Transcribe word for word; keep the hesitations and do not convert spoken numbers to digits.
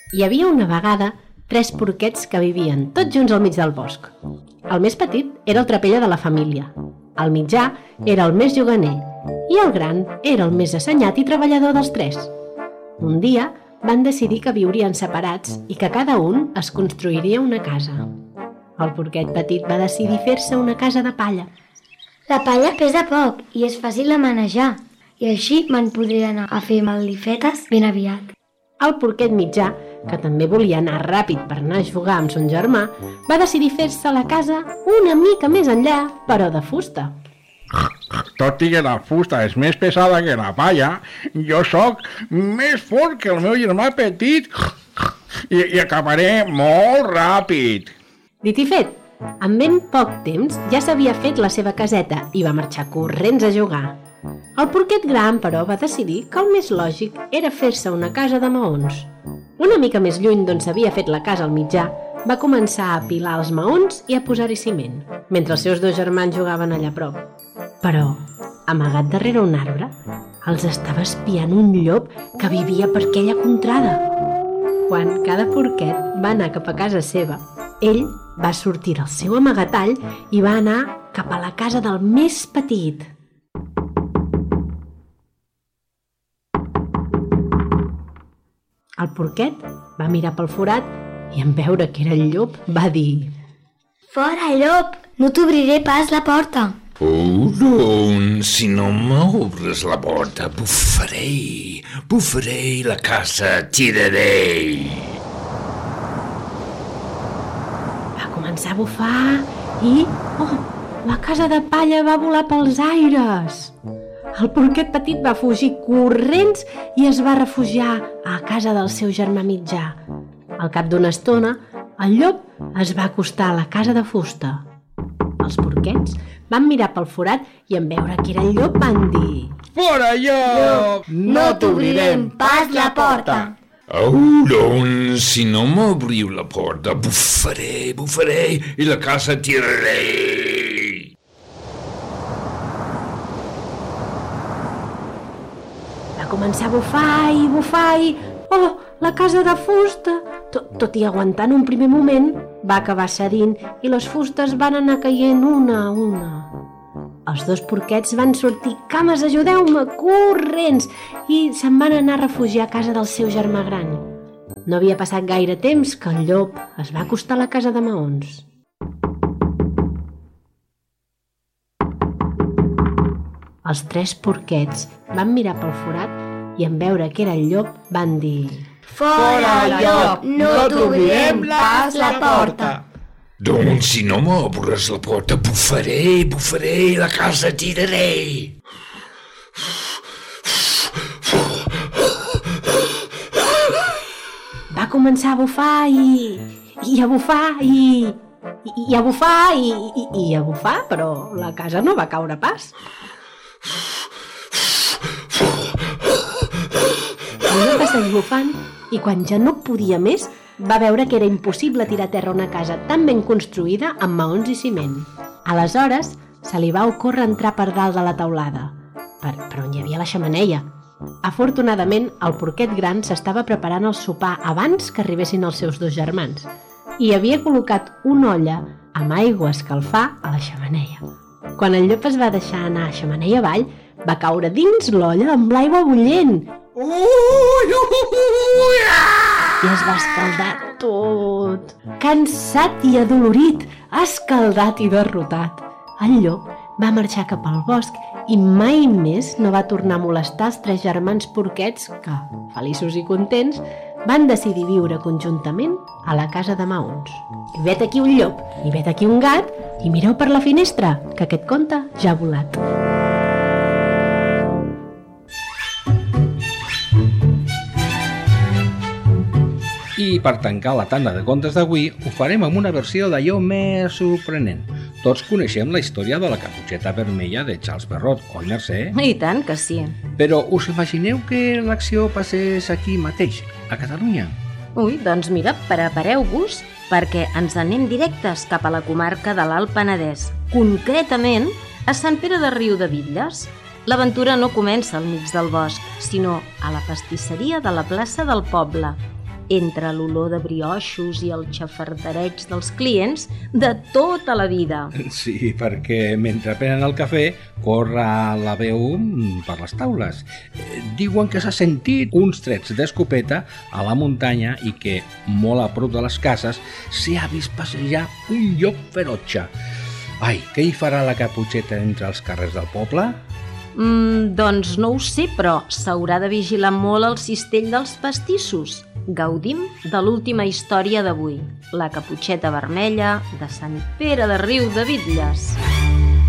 Hi havia una vegada tres porquets que vivien tots junts al mig del bosc. El més petit era el trapella de la família, el mitjà era el més juganer i el gran era el més assenyat i treballador dels tres. Un dia van decidir que viurien separats i que cada un es construiria una casa. El porquet petit va decidir fer-se una casa de palla. La palla pesa poc i és fàcil de manejar, i així me'n podré anar a fer maldifetes ben aviat. El porquet mitjà, que també volia anar ràpid per anar a jugar amb son germà, va decidir fer-se la casa una mica més enllà, però de fusta. Tot i que la fusta és més pesada que la palla, jo sóc més fort que el meu germà petit i, i acabaré molt ràpid. Dit i fet, en ben poc temps ja s'havia fet la seva caseta i va marxar corrents a jugar. El porquet gran, però, va decidir que el més lògic era fer-se una casa de maons. Una mica més lluny d'on s'havia fet la casa al mitjà, va començar a apilar els maons i a posar-hi ciment, mentre els seus dos germans jugaven allà a prop. Però, amagat darrere un arbre, els estava espiant un llop que vivia per aquella contrada. Quan cada porquet va anar cap a casa seva, ell va sortir del seu amagatall i va anar cap a la casa del més petit. El porquet va mirar pel forat i en veure que era el llop va dir: Fora, llop! No t'obriré pas la porta. Oh, doncs, si no m'obres la porta, bufaré, bufaré i la casa tiraré. Va començar a bufar i, oh, la casa de palla va volar pels aires. El porquet petit va fugir corrents i es va refugiar a casa del seu germà mitjà. Al cap d'una estona, el llop es va acostar a la casa de fusta. Els porquets van mirar pel forat i en veure que era el llop van dir: Fora, llop! No t'obrirem pas la porta. Oh, doncs, si no m'obriu la porta, bufaré, bufaré i la casa tiraré. Va començar a bufar i bufar i... Oh, la casa de fusta! Tot, tot i aguantant un primer moment, va acabar cedint i les fustes van anar caient una a una. Els dos porquets van sortir: cames, ajudeu-me, corrents! I se'n van anar a refugiar a casa del seu germà gran. No havia passat gaire temps que el llop es va acostar a la casa de maons. Els tres porquets van mirar pel forat i en veure que era el llop van dir: Fora, llop! No t'obrirem pas la porta. Doncs si no m'obres la porta, bufaré, bufaré i la casa tiraré. Va començar a bufar i... i a bufar i... i a bufar i... i, i a bufar, però la casa no va caure pas. El llop va seguir bufant i quan ja no podia més va veure que era impossible tirar a terra una casa tan ben construïda amb maons i ciment. Aleshores se li va ocórrer entrar per dalt de la teulada, per, per on hi havia la xemeneia. Afortunadament, el porquet gran s'estava preparant el sopar abans que arribessin els seus dos germans i havia col·locat una olla amb aigua a escalfar a la xemeneia. Quan el llop es va deixar anar a xemeneia avall, va caure dins l'olla amb l'aigua bullent. Ui, ui, I es va escaldar tot. Cansat i adolorit, escaldat i derrotat. El llop va marxar cap al bosc i mai més no va tornar a molestar els tres germans porquets que, feliços i contents, van decidir viure conjuntament a la casa de maons. I vet aquí un llop, i vet aquí un gat, i mireu per la finestra, que aquest conte ja ha volat. I per tancar la tanda de contes d'avui, ho farem amb una versió d'allò més sorprenent. Tots coneixem la història de la caputxeta vermella de Charles Perrault, oi, Mercè? I tant que sí. Però us imagineu que l'acció passés aquí mateix, a Catalunya? Ui, doncs mira, prepareu-vos perquè ens anem directes cap a la comarca de l'Alt Penedès, concretament a Sant Pere de Riudebitlles. L'aventura no comença al mig del bosc, sinó a la pastisseria de la plaça del poble. entre l'olor de brioixos i el xafardereig dels clients de tota la vida. Sí, perquè mentre prenen el cafè corre la veu per les taules. Diuen que s'ha sentit uns trets d'escopeta a la muntanya i que, molt a prop de les cases, s'hi ha vist passejar un llop ferotge. Ai, què hi farà la Caputxeta entre els carrers del poble? Mm, doncs no ho sé, però s'haurà de vigilar molt el cistell dels pastissos. Gaudim de l'última història d'avui, la Caputxeta Vermella de Sant Pere de Riudebitlles.